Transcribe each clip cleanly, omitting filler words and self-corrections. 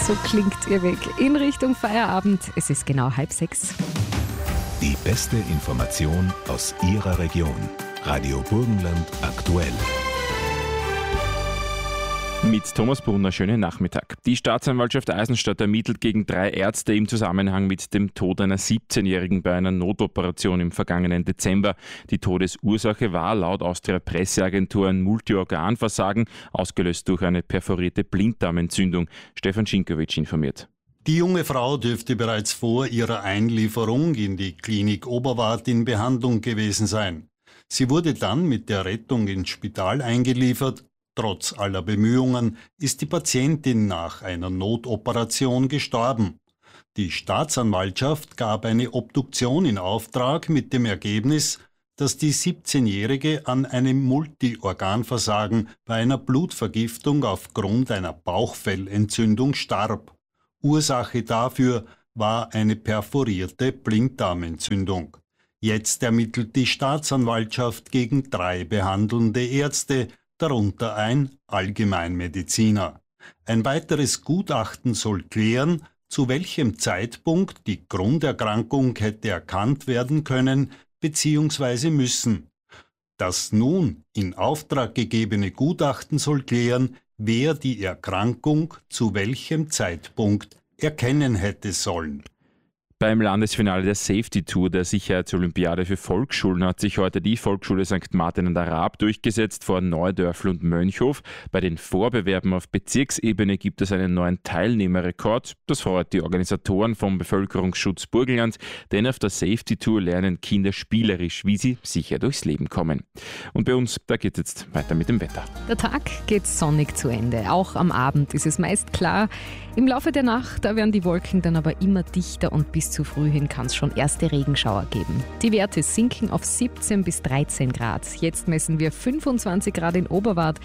So klingt Ihr Weg in Richtung Feierabend. Es ist genau 5:30. Die beste Information aus Ihrer Region. Radio Burgenland aktuell. Mit Thomas Brunner, schönen Nachmittag. Die Staatsanwaltschaft Eisenstadt ermittelt gegen 3 Ärzte im Zusammenhang mit dem Tod einer 17-Jährigen bei einer Notoperation im vergangenen Dezember. Die Todesursache war laut Austria Presseagentur ein Multiorganversagen, ausgelöst durch eine perforierte Blinddarmentzündung. Stefan Schinkowitsch informiert. Die junge Frau dürfte bereits vor ihrer Einlieferung in die Klinik Oberwart in Behandlung gewesen sein. Sie wurde dann mit der Rettung ins Spital eingeliefert. Trotz aller Bemühungen ist die Patientin nach einer Notoperation gestorben. Die Staatsanwaltschaft gab eine Obduktion in Auftrag mit dem Ergebnis, dass die 17-Jährige an einem Multiorganversagen bei einer Blutvergiftung aufgrund einer Bauchfellentzündung starb. Ursache dafür war eine perforierte Blinddarmentzündung. Jetzt ermittelt die Staatsanwaltschaft gegen 3 behandelnde Ärzte, darunter ein Allgemeinmediziner. Ein weiteres Gutachten soll klären, zu welchem Zeitpunkt die Grunderkrankung hätte erkannt werden können bzw. müssen. Das nun in Auftrag gegebene Gutachten soll klären, wer die Erkrankung zu welchem Zeitpunkt erkennen hätte sollen. Beim Landesfinale der Safety Tour der Sicherheitsolympiade für Volksschulen hat sich heute die Volksschule St. Martin an der Raab durchgesetzt vor Neudörfl und Mönchhof. Bei den Vorbewerben auf Bezirksebene gibt es einen neuen Teilnehmerrekord. Das freut die Organisatoren vom Bevölkerungsschutz Burgenland, denn auf der Safety Tour lernen Kinder spielerisch, wie sie sicher durchs Leben kommen. Und bei uns, da geht es jetzt weiter mit dem Wetter. Der Tag geht sonnig zu Ende. Auch am Abend ist es meist klar. Im Laufe der Nacht, da werden die Wolken dann aber immer dichter und bis zu früh hin kann es schon erste Regenschauer geben. Die Werte sinken auf 17 bis 13 Grad. Jetzt messen wir 25 Grad in Oberwart,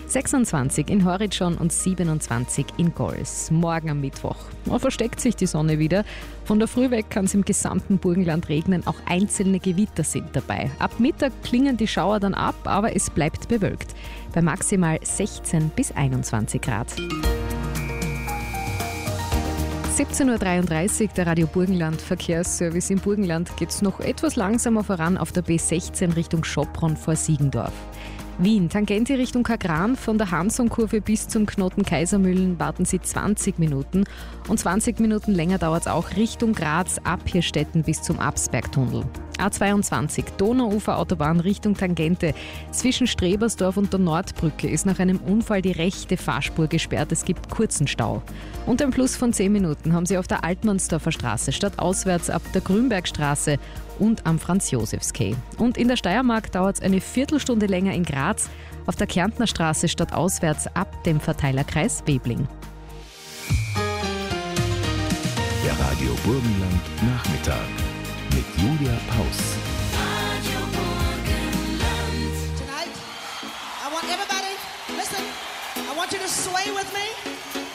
26 in Horitschon und 27 in Gols. Morgen am Mittwoch. Da versteckt sich die Sonne wieder. Von der Früh weg kann es im gesamten Burgenland regnen. Auch einzelne Gewitter sind dabei. Ab Mittag klingen die Schauer dann ab, aber es bleibt bewölkt. Bei maximal 16 bis 21 Grad. 17.33 Uhr, der Radio Burgenland Verkehrsservice im Burgenland geht es noch etwas langsamer voran auf der B16 Richtung Schopron vor Siegendorf. Wien, Tangente Richtung Kagran, von der Hansonkurve bis zum Knoten Kaisermühlen warten Sie 20 Minuten und 20 Minuten länger dauert es auch Richtung Graz ab Hirstetten bis zum Absbergtunnel. A22 Donauuferautobahn Richtung Tangente. Zwischen Strebersdorf und der Nordbrücke ist nach einem Unfall die rechte Fahrspur gesperrt. Es gibt kurzen Stau. Und ein Plus von 10 Minuten haben Sie auf der Altmannsdorfer Straße stadtauswärts ab der Grünbergstraße und am Franz-Josefs-Quai. Und in der Steiermark dauert es eine Viertelstunde länger in Graz auf der Kärntner Straße stadtauswärts ab dem Verteilerkreis Webling. Der Radio Burgenland Nachmittag mit Julia Paus. Tonight, I want everybody, listen, I want you to sway with me.